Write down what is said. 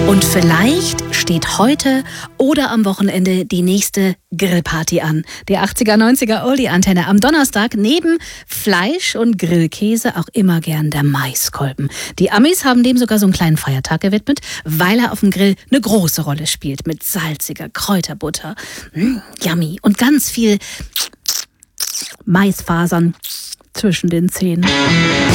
Und vielleicht steht heute oder am Wochenende die nächste Grillparty an. Die 80er, 90er Oldie-Antenne am Donnerstag. Neben Fleisch und Grillkäse auch immer gern der Maiskolben. Die Amis haben dem sogar so einen kleinen Feiertag gewidmet, weil er auf dem Grill eine große Rolle spielt. Mit salziger Kräuterbutter, yummy und ganz viel Maisfasern zwischen den Zähnen.